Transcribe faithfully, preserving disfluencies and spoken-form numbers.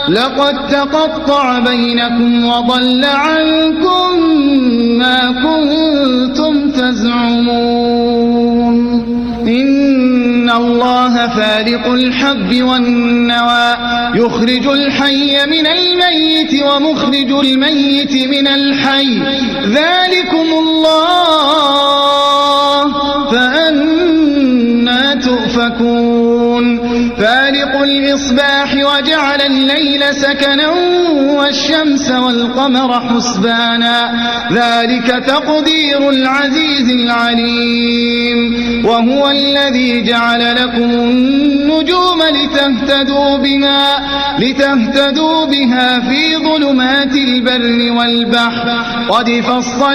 لقد تقطع بينكم وضل عنكم ما كنتم تزعمون إن الله فالق الحب والنوى يخرج الحي من الميت ومخرج الميت من الحي ذلكم الله فأنى تؤفكون فالق الإصباح وجعل الليل سكنا والشمس والقمر حسبانا ذلك تقدير العزيز العليم وهو الذي جعل لكم النجوم لتهتدوا بها لتهتدوا بها في ظلمات البر والبحر قد فصل